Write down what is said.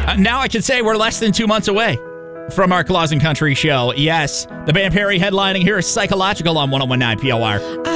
Now I can say we're less than 2 months away from our Claus and Country show. Yes, the band Perry headlining here is Psychological on 101.9 POR.